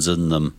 hazards in them?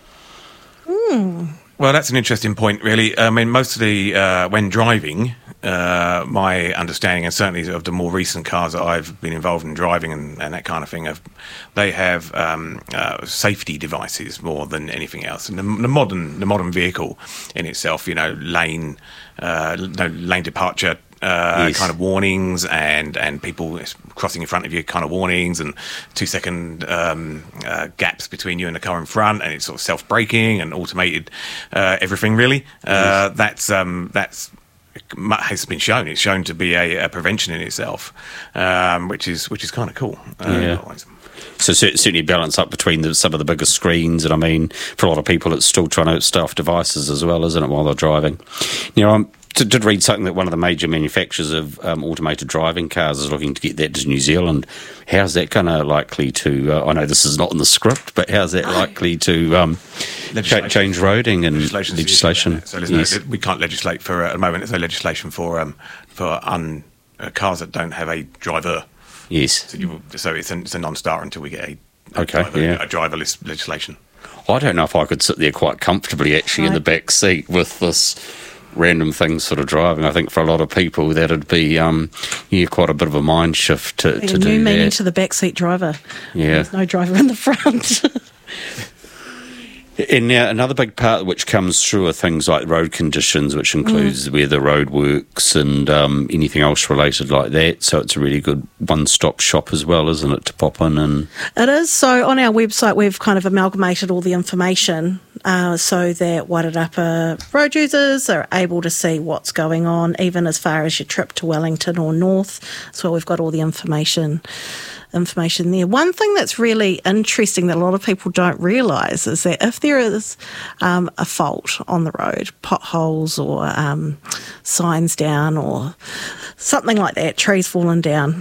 Well, that's an interesting point, really. I mean, mostly when driving, my understanding, and certainly of the more recent cars that I've been involved in driving and that kind of thing, they have safety devices more than anything else. And the modern vehicle in itself, lane departure. Yes. Kind of warnings and people crossing in front of you kind of warnings and 2-second gaps between you and the car in front, and it's sort of self-braking and automated everything really. Yes. That's has been shown. It's shown to be a prevention in itself, which is kind of cool. So certainly balance up between some of the bigger screens, and I mean, for a lot of people, it's still trying to stay off devices as well, isn't it, while they're driving? I did read something that one of the major manufacturers of automated driving cars is looking to get that to New Zealand. How's that kind of likely to? I know this is not in the script, but how's that likely to change roading and legislation? So we can't legislate for at the moment. There's no legislation for cars that don't have a driver. Yes. So it's a non-starter until we get a driverless legislation. I don't know if I could sit there quite comfortably actually in the back seat with this random things sort of driving. I think for a lot of people that'd be quite a bit of a mind shift to do new meaning that. To the backseat driver. Yeah. There's no driver in the front. And now another big part which comes through are things like road conditions, which includes where the road works and anything else related like that. So it's a really good one-stop shop as well, isn't it, to pop in? And it is. So on our website, we've kind of amalgamated all the information so that Wairarapa road users are able to see what's going on, even as far as your trip to Wellington or north. So we've got all the information there. One thing that's really interesting that a lot of people don't realise is that if there is a fault on the road, potholes or signs down or something like that, trees falling down,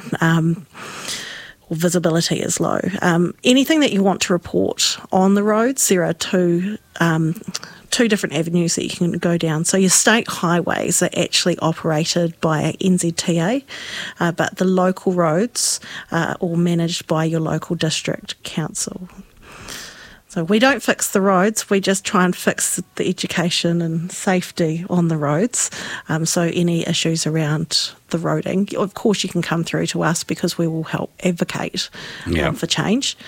or visibility is low, anything that you want to report on the roads, there are two different avenues that you can go down. So your state highways are actually operated by NZTA, but the local roads are all managed by your local district council. So we don't fix the roads, we just try and fix the education and safety on the roads. So any issues around the roading, of course you can come through to us because we will help advocate for change.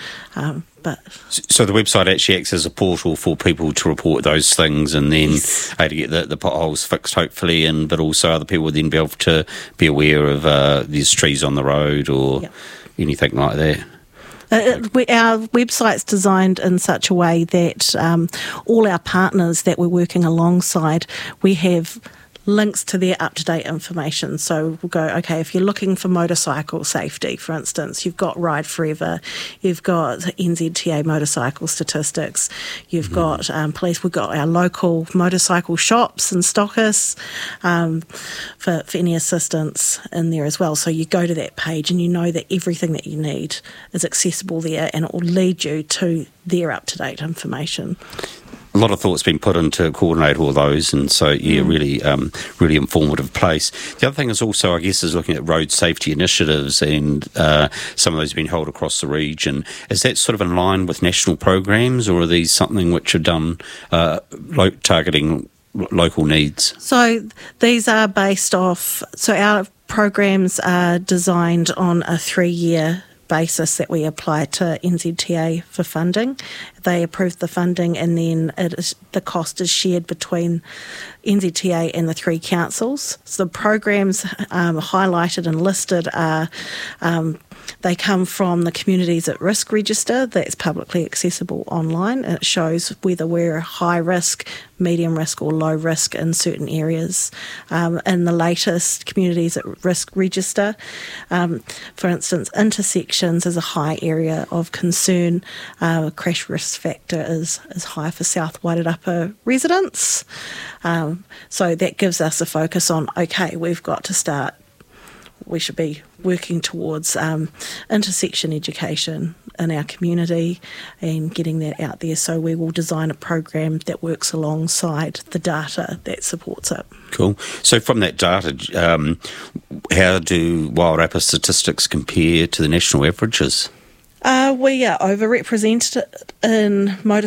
So the website actually acts as a portal for people to report those things and then to get the potholes fixed hopefully, but also other people would then be able to be aware of these trees on the road or anything like that. Our website's designed in such a way that all our partners that we're working alongside, we have links to their up-to-date information. So we'll go, okay, if you're looking for motorcycle safety, for instance, you've got Ride Forever, you've got NZTA motorcycle statistics, you've got police, we've got our local motorcycle shops and stockists for any assistance in there as well. So you go to that page and you know that everything that you need is accessible there and it will lead you to their up-to-date information. A lot of thought's been put into coordinate all those, and so really informative place. The other thing is also, I guess, is looking at road safety initiatives, and some of those have been held across the region. Is that sort of in line with national programs, or are these something which are done targeting local needs? So these are based off. So our programs are designed on a 3-year basis that we apply to NZTA for funding. They approve the funding and then the cost is shared between NZTA and the 3 councils. So the programs highlighted and listed are they come from the Communities at Risk Register that's publicly accessible online. It shows whether we're high risk, medium risk or low risk in certain areas. In the latest Communities at Risk Register, for instance, intersections is a high area of concern. Crash risk factor is high for South Wairarapa residents. So that gives us a focus on, okay, we've got to start, we should be working towards intersection education in our community and getting that out there. So we will design a program that works alongside the data that supports it. Cool. So from that data, how do Wairarapa statistics compare to the national averages? We are overrepresented in motor